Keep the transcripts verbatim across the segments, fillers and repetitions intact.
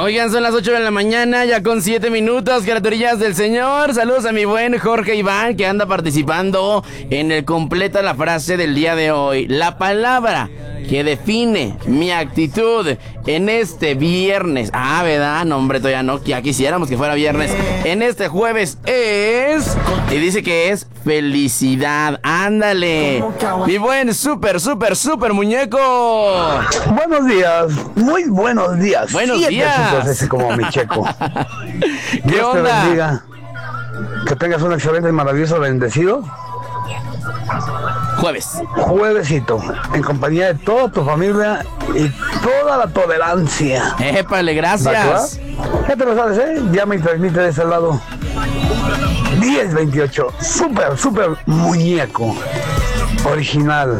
Oigan, son las ocho de la mañana, ya con siete minutos, criaturillas del Señor. Saludos a mi buen Jorge Iván, que anda participando en el completa la frase del día de hoy. La palabra que define mi actitud en este viernes. Ah, ¿verdad? No, hombre, todavía no, ya quisiéramos que fuera viernes. En este jueves es... Y dice que es felicidad. Ándale. Mi buen súper, súper, súper muñeco. Buenos días. Muy buenos días. Buenos Siete días. Ese como mi checo. ¿Qué Dios onda? te bendiga. Que tengas un excelente y maravilloso bendecido Jueves. juevesito, en compañía de toda tu familia y toda la tolerancia. Épale, gracias. Ya te lo sabes, ¿eh? Ya me transmite de ese lado. diez veintiocho. Súper, súper muñeco. Original.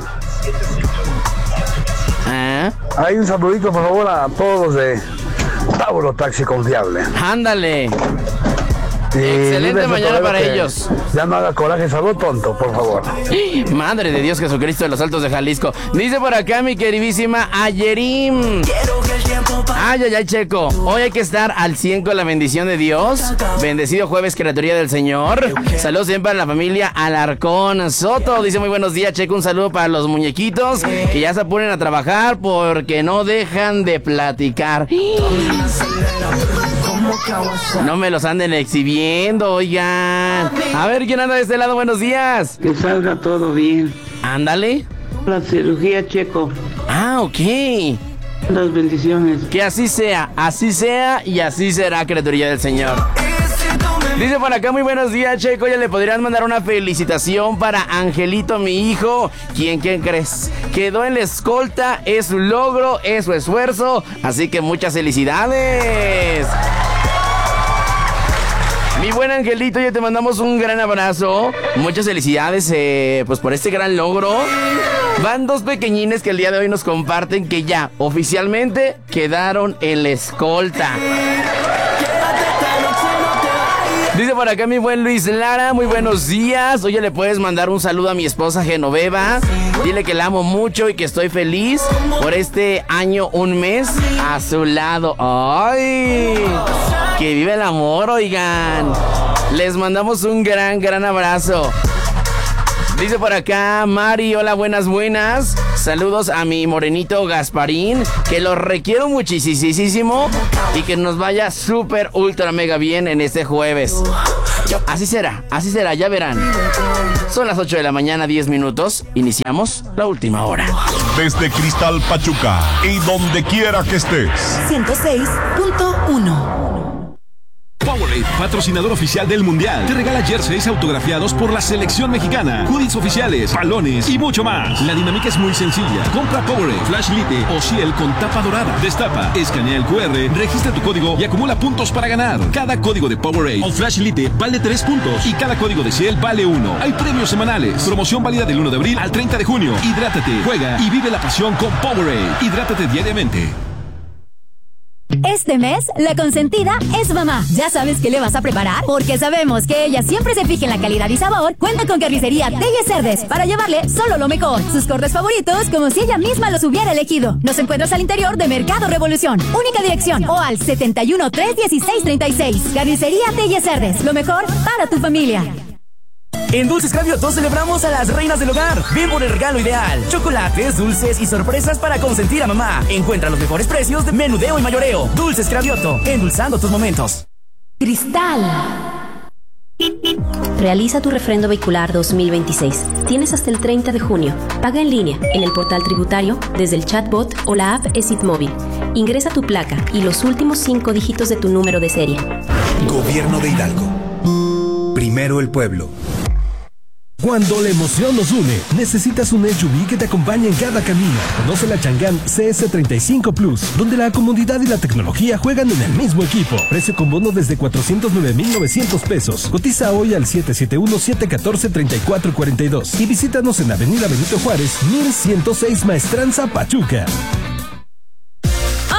¿Eh? Hay un saludito, por favor, a todos de Tauro Taxi Confiable. Ándale. Y Excelente dile mañana a para que ellos. Ya no haga coraje, salud tonto, por favor. Madre de Dios Jesucristo de los Altos de Jalisco. Dice por acá mi queridísima Ayerim. Ay, ay, ay, Checo. Hoy hay que estar al cien con la bendición de Dios. Bendecido jueves, criatura del Señor. Saludos siempre a la familia Alarcón Soto. Dice muy buenos días, Checo. Un saludo para los muñequitos que ya se apuren a trabajar porque no dejan de platicar. No me los anden exhibiendo, oigan. A ver, ¿quién anda de este lado? Buenos días. Que salga todo bien. Ándale. La cirugía, Checo. Ah, ok. Las bendiciones. Que así sea, así sea y así será, criaturilla del Señor. Dice por acá, muy buenos días, Checo. Ya le podrían mandar una felicitación para Angelito, mi hijo. ¿Quién, quién crees? Quedó en la escolta, es su logro, es su esfuerzo. Así que muchas felicidades. Mi buen Angelito, ya te mandamos un gran abrazo. Muchas felicidades eh, pues por este gran logro. Van dos pequeñines que el día de hoy nos comparten que ya oficialmente quedaron en la escolta. Dice por acá mi buen Luis Lara, muy buenos días. Oye, le puedes mandar un saludo a mi esposa Genoveva. Dile que la amo mucho y que estoy feliz por este año, un mes a su lado. ¡Ay! Que vive el amor, oigan. Les mandamos un gran, gran abrazo. Dice por acá Mari, hola, buenas, buenas. Saludos a mi morenito Gasparín, que lo requiero muchísimo y que nos vaya súper, ultra, mega bien en este jueves. Así será, así será, ya verán. Son las ocho de la mañana, diez minutos. Iniciamos la última hora. Desde Cristal Pachuca y donde quiera que estés. ciento seis punto uno. Powerade, patrocinador oficial del Mundial, te regala jerseys autografiados por la selección mexicana, hoodies oficiales, balones y mucho más. La dinámica es muy sencilla. Compra Powerade, Flash Lite o Ciel con tapa dorada. Destapa, escanea el cu erre, registra tu código y acumula puntos para ganar. Cada código de Powerade o Flash Lite vale tres puntos y cada código de Ciel vale uno. Hay premios semanales. Promoción válida del uno de abril al treinta de junio. Hidrátate, juega y vive la pasión con Powerade. Hidrátate diariamente. Este mes, la consentida es mamá. ¿Ya sabes qué le vas a preparar? Porque sabemos que ella siempre se fija en la calidad y sabor. Cuenta con Carnicería Telles Cerdes para llevarle solo lo mejor. Sus cortes favoritos como si ella misma los hubiera elegido. Nos encuentras al interior de Mercado Revolución. Única dirección o al setenta y uno, tres dieciséis, treinta y seis. Carnicería Telles Cerdes. Lo mejor para tu familia. En Dulces Cravioto celebramos a las reinas del hogar. Ven por el regalo ideal. Chocolates, dulces y sorpresas para consentir a mamá. Encuentra los mejores precios de menudeo y mayoreo. Dulces Cravioto, endulzando tus momentos. Cristal. Realiza tu refrendo vehicular dos mil veintiséis. Tienes hasta el treinta de junio. Paga en línea, en el portal tributario, desde el chatbot o la app E S I T Móvil. Ingresa tu placa y los últimos cinco dígitos de tu número de serie. Gobierno de Hidalgo. Primero el pueblo. Cuando la emoción nos une, necesitas un S U V que te acompañe en cada camino. Conoce la Chang'an C S treinta y cinco Plus, donde la comodidad y la tecnología juegan en el mismo equipo. Precio con bono desde cuatrocientos nueve mil novecientos pesos. Cotiza hoy al siete siete uno, siete uno cuatro, tres cuatro cuatro dos y visítanos en Avenida Benito Juárez, mil ciento seis Maestranza, Pachuca.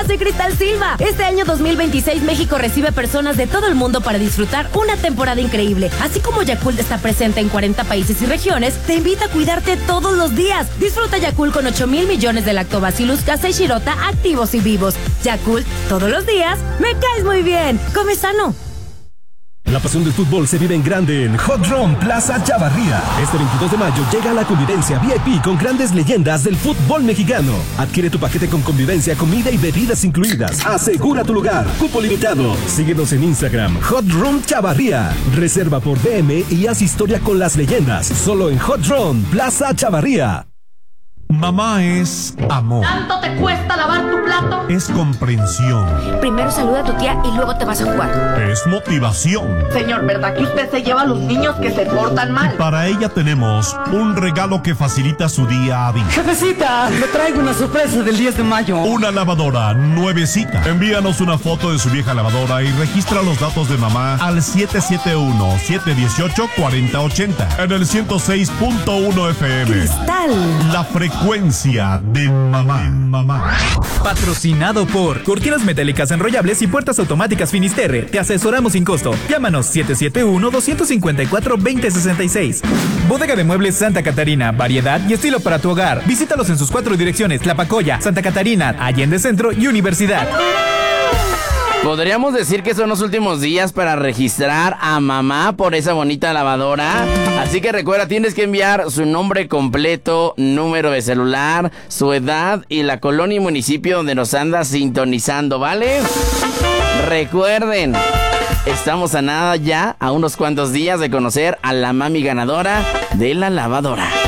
soy Cristal Silva. Este año dos mil veintiséis México recibe personas de todo el mundo para disfrutar una temporada increíble. Así como Yakult está presente en cuarenta países y regiones, te invita a cuidarte todos los días. Disfruta Yakult con ocho mil millones de Lactobacillus casei shirota activos y vivos. Yakult, todos los días, me caes muy bien. Come sano. La pasión del fútbol se vive en grande en Hot Run Plaza Chavarría. Este veintidós de mayo llega la convivencia V I P con grandes leyendas del fútbol mexicano. Adquiere tu paquete con convivencia, comida y bebidas incluidas. Asegura tu lugar. Cupo limitado. Síguenos en Instagram, Hot Run Chavarría. Reserva por B M y haz historia con las leyendas. Solo en Hot Run Plaza Chavarría. Mamá es amor. ¿Tanto te cuesta lavar tu plato? Es comprensión. Primero saluda a tu tía y luego te vas a jugar. Es motivación. Señor, ¿verdad que usted se lleva a los niños que se portan mal? Y para ella tenemos un regalo que facilita su día a día. Jefecita, le traigo una sorpresa del diez de mayo. Una lavadora nuevecita. Envíanos una foto de su vieja lavadora y registra los datos de mamá al siete siete uno, siete uno ocho, cuatro cero ocho cero en el ciento seis punto uno F M. Cristal. La frecuencia de mamá. mamá. Patrocinado por Cortinas Metálicas Enrollables y Puertas Automáticas Finisterre. Te asesoramos sin costo. Llámanos siete siete uno, dos cinco cuatro, dos cero seis seis. Bodega de Muebles Santa Catarina. Variedad y estilo para tu hogar. Visítalos en sus cuatro direcciones: Tlapacoya, Santa Catarina, Allende Centro y Universidad. Podríamos decir que son los últimos días para registrar a mamá por esa bonita lavadora. Así que recuerda, tienes que enviar su nombre completo, número de celular, su edad y la colonia y municipio donde nos andas sintonizando, ¿vale? Recuerden, estamos a nada ya, a unos cuantos días de conocer a la mami ganadora de la lavadora.